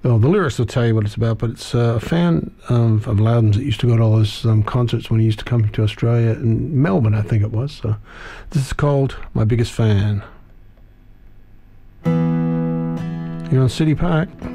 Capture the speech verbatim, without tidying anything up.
Well, the lyrics will tell you what it's about, but it's uh, a fan of, of Loudon's that used to go to all his um, concerts when he used to come to Australia, in Melbourne, I think it was. So this is called My Biggest Fan. You're on City Park.